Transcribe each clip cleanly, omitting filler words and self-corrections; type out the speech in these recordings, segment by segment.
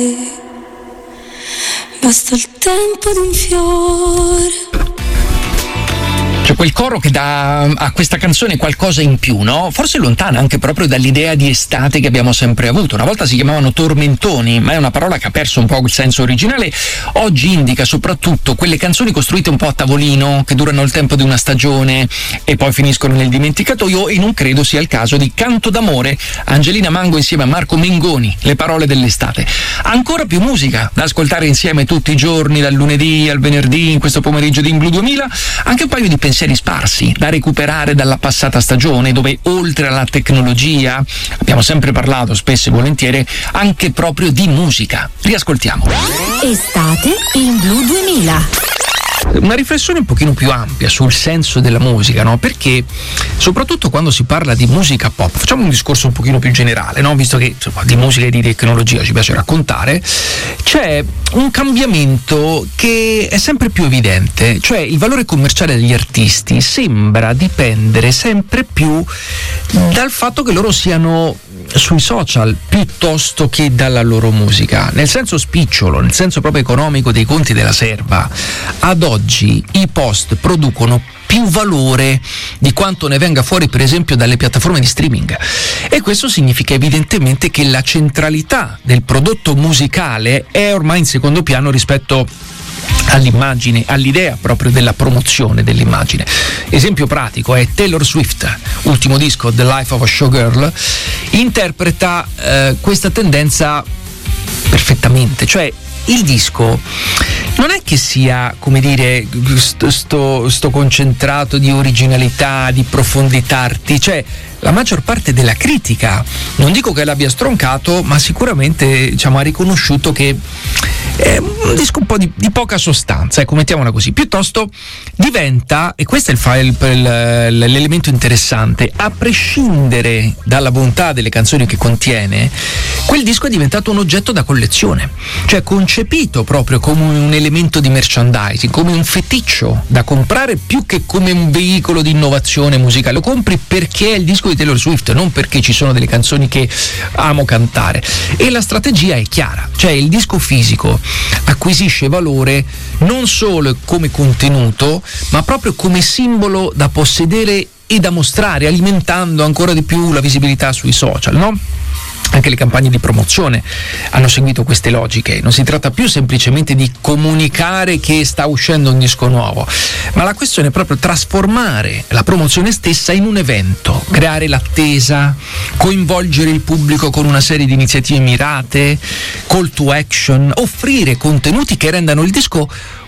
Basta il tempo di un fiore. C'è quel coro che dà a questa canzone qualcosa in più, no? Forse lontana anche proprio dall'idea di estate che abbiamo sempre avuto. Una volta si chiamavano tormentoni, ma è una parola che ha perso un po' il senso originale. Oggi indica soprattutto quelle canzoni costruite un po' a tavolino, che durano il tempo di una stagione e poi finiscono nel dimenticatoio, e non credo sia il caso di Canto d'amore, Angelina Mango insieme a Marco Mengoni, le parole dell'estate. Ancora più musica da ascoltare insieme tutti i giorni, dal lunedì al venerdì, in questo pomeriggio di In Blu 2000, anche un paio di pensieri sparsi da recuperare dalla passata stagione, dove oltre alla tecnologia abbiamo sempre parlato spesso e volentieri anche proprio di musica. Riascoltiamo. Estate in Blu 2000. Una riflessione un pochino più ampia sul senso della musica, no? Perché soprattutto quando si parla di musica pop, facciamo un discorso un pochino più generale, no? Visto che insomma, di musica e di tecnologia ci piace raccontare, c'è un cambiamento che è sempre più evidente, cioè il valore commerciale degli artisti sembra dipendere sempre più dal fatto che loro siano sui social piuttosto che dalla loro musica, nel senso spicciolo, nel senso proprio economico dei conti della serva. Ad oggi i post producono più valore di quanto ne venga fuori per esempio dalle piattaforme di streaming, e questo significa evidentemente che la centralità del prodotto musicale è ormai in secondo piano rispetto all'immagine, all'idea proprio della promozione dell'immagine. Esempio pratico è Taylor Swift, ultimo disco The Life of a Showgirl, interpreta questa tendenza perfettamente, cioè il disco non è che sia, come dire, sto concentrato di originalità, di profondità cioè la maggior parte della critica, non dico che l'abbia stroncato, ma sicuramente diciamo ha riconosciuto che è un disco un po' di poca sostanza, ecco, mettiamola così. Piuttosto diventa, e questo è l'elemento interessante, a prescindere dalla bontà delle canzoni che contiene, quel disco è diventato un oggetto da collezione, cioè concepito proprio come un elemento di merchandising, come un feticcio da comprare più che come un veicolo di innovazione musicale. Lo compri perché è il disco di Taylor Swift, non perché ci sono delle canzoni che amo cantare. E la strategia è chiara, cioè il disco fisico acquisisce valore non solo come contenuto, ma proprio come simbolo da possedere e da mostrare, alimentando ancora di più la visibilità sui social, no? Anche le campagne di promozione hanno seguito queste logiche. Non si tratta più semplicemente di comunicare che sta uscendo un disco nuovo, ma la questione è proprio trasformare la promozione stessa in un evento, creare l'attesa, coinvolgere il pubblico con una serie di iniziative mirate, call to action, offrire contenuti che rendano il disco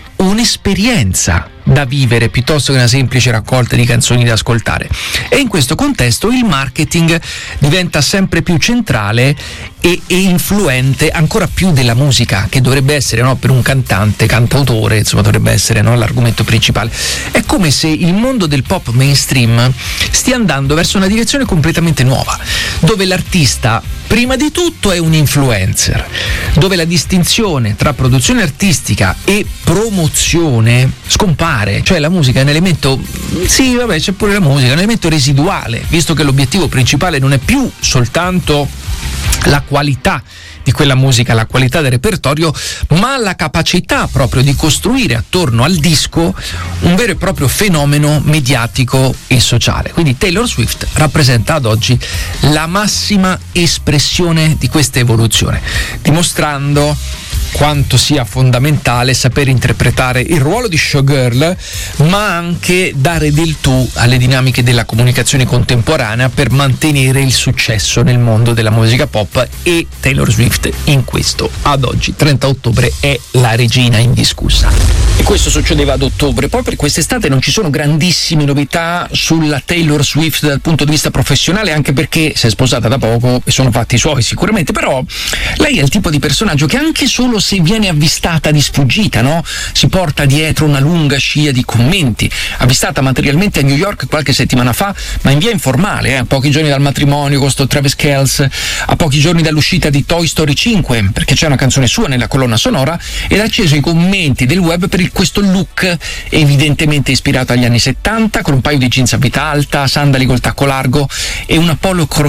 un'esperienza da vivere piuttosto che una semplice raccolta di canzoni da ascoltare. E in questo contesto il marketing diventa sempre più centrale e influente ancora più della musica, che dovrebbe essere, no, per un cantautore, insomma, dovrebbe essere, no, l'argomento principale. È come se il mondo del pop mainstream stia andando verso una direzione completamente nuova, dove l'artista prima di tutto è un influencer, dove la distinzione tra produzione artistica e promozione scompare. Cioè la musica è un elemento, sì vabbè c'è pure la musica, è un elemento residuale, visto che l'obiettivo principale non è più soltanto la qualità di quella musica, la qualità del repertorio, ma la capacità proprio di costruire attorno al disco un vero e proprio fenomeno mediatico e sociale. Quindi Taylor Swift rappresenta ad oggi la massima espressione di questa evoluzione, dimostrando quanto sia fondamentale saper interpretare il ruolo di showgirl, ma anche dare del tu alle dinamiche della comunicazione contemporanea per mantenere il successo nel mondo della musica pop, e Taylor Swift in questo ad oggi 30 ottobre è la regina indiscussa. E questo succedeva ad ottobre. Poi per quest'estate non ci sono grandissime novità sulla Taylor Swift dal punto di vista professionale, anche perché si è sposata da poco e sono fatti i suoi sicuramente, però lei è il tipo di personaggio che anche solo se viene avvistata di sfuggita, no? Si porta dietro una lunga scia di commenti. Avvistata materialmente a New York qualche settimana fa, ma in via informale, a pochi giorni dal matrimonio con sto Travis Kelce, a pochi giorni dall'uscita di Toy Story 5, perché c'è una canzone sua nella colonna sonora, ed ha acceso i commenti del web per questo look evidentemente ispirato agli anni 70, con un paio di jeans a vita alta, sandali col tacco largo e una polo crochet.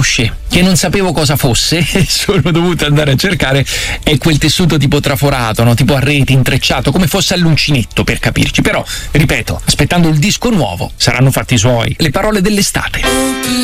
che non sapevo cosa fosse e sono dovuto andare a cercare, è quel tessuto tipo traforato, no? Tipo a rete, intrecciato, come fosse all'uncinetto, per capirci. Però, ripeto, aspettando il disco nuovo, saranno fatti i suoi. Le parole dell'estate.